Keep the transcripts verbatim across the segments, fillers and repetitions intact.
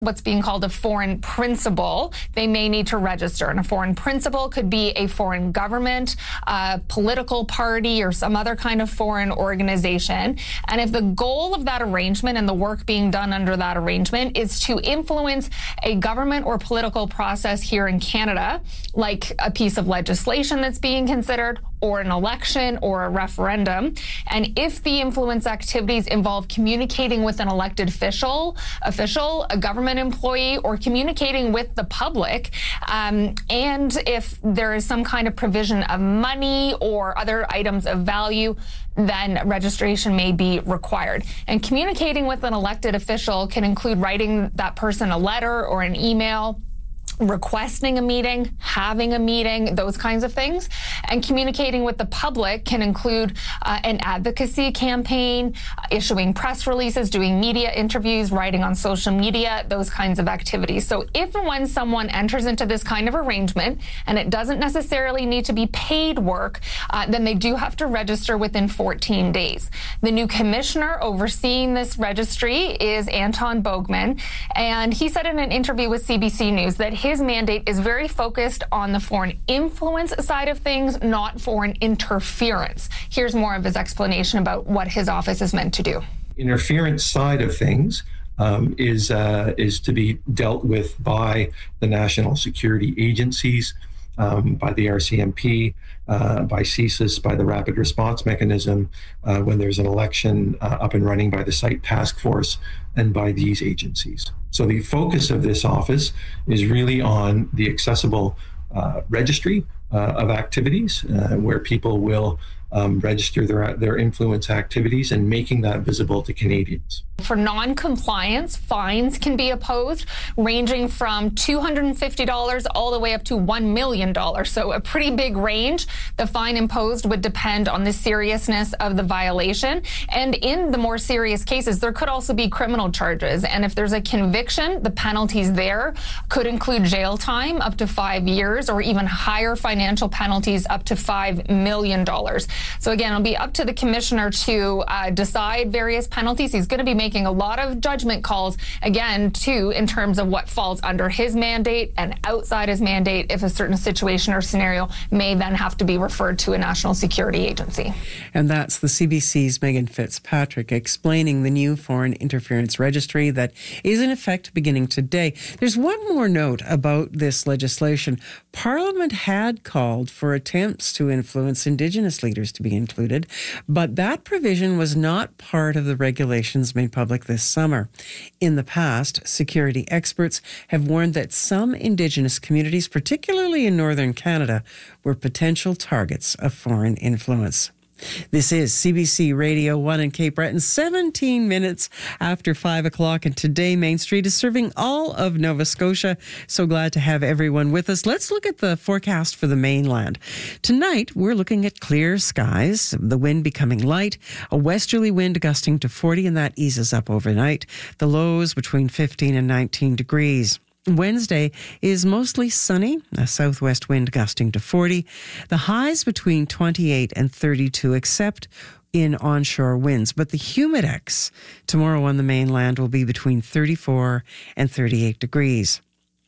what's being called a foreign principal, they may need to register. And a foreign principal could be a foreign government, a political party, or some other kind of foreign organization. And if the goal of that arrangement and the work being done under that arrangement is to influence a government or political process here in Canada, like a piece of legislation that's being considered, or an election or a referendum, and if the influence activities involve communicating with an elected official, official, a government employee, or communicating with the public, um, and if there is some kind of provision of money or other items of value, then registration may be required. And communicating with an elected official can include writing that person a letter or an email, requesting a meeting, having a meeting, those kinds of things. And communicating with the public can include uh, an advocacy campaign, uh, issuing press releases, doing media interviews, writing on social media, those kinds of activities. So if and when someone enters into this kind of arrangement, and it doesn't necessarily need to be paid work, uh, then they do have to register within fourteen days. The new commissioner overseeing this registry is Anton Bogman, and he said in an interview with C B C News that his mandate is very focused on the foreign influence side of things, not foreign interference. Here's more of his explanation about what his office is meant to do. Interference side of things um, is uh, is to be dealt with by the national security agencies, um, by the R C M P, uh, by C S I S, by the Rapid Response Mechanism, uh, when there's an election uh, up and running, by the Site Task Force, and by these agencies. So the focus of this office is really on the accessible uh, registry uh, of activities, uh, where people will um, register their their influence activities and making that visible to Canadians. For non-compliance, fines can be imposed, ranging from two hundred fifty dollars all the way up to one million dollars. So a pretty big range. The fine imposed would depend on the seriousness of the violation. And in the more serious cases, there could also be criminal charges. And if there's a conviction, the penalties there could include jail time up to five years or even higher financial penalties up to five million dollars. So again, it'll be up to the commissioner to uh, decide various penalties. He's going to be making a lot of judgment calls, again, too, in terms of what falls under his mandate and outside his mandate, if a certain situation or scenario may then have to be referred to a national security agency. And that's the C B C's Megan Fitzpatrick explaining the new foreign interference registry that is in effect beginning today. There's one more note about this legislation. Parliament had called for attempts to influence Indigenous leaders to be included, but that provision was not part of the regulations made public this summer. In the past, security experts have warned that some Indigenous communities, particularly in northern Canada, were potential targets of foreign influence. This is C B C Radio one in Cape Breton, seventeen minutes after five o'clock, and today Main Street is serving all of Nova Scotia. So glad to have everyone with us. Let's look at the forecast for the mainland. Tonight, we're looking at clear skies, the wind becoming light, a westerly wind gusting to forty, and that eases up overnight. The lows between fifteen and nineteen degrees. Wednesday is mostly sunny, a southwest wind gusting to forty. The highs between twenty-eight and thirty-two, except in onshore winds. But the humidex tomorrow on the mainland will be between thirty-four and thirty-eight degrees.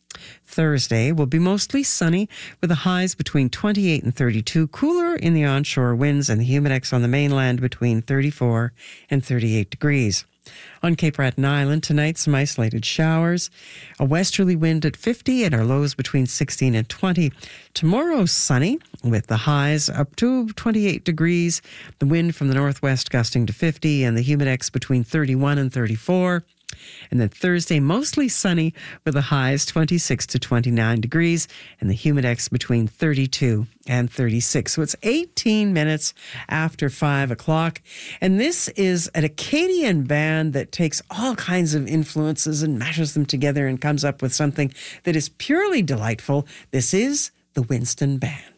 Thursday will be mostly sunny with the highs between twenty-eight and thirty-two, cooler in the onshore winds, and the humidex on the mainland between thirty-four and thirty-eight degrees. On Cape Breton Island tonight, some isolated showers, a westerly wind at fifty, and our lows between sixteen and twenty. Tomorrow, sunny with the highs up to twenty-eight degrees, the wind from the northwest gusting to fifty, and the humidex between thirty-one and thirty-four. And then Thursday, mostly sunny with the highs twenty-six to twenty-nine degrees and the humidex between thirty-two and thirty-six. So it's eighteen minutes after five o'clock. And this is an Acadian band that takes all kinds of influences and mashes them together and comes up with something that is purely delightful. This is the Winston Band.